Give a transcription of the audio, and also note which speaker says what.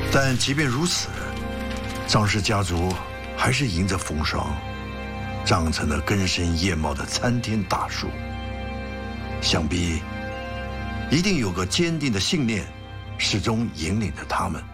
Speaker 1: 但即便如此，张氏家族还是迎着风霜，长成了根深叶茂的参天大树。想必一定有个坚定的信念，始终引领着他们。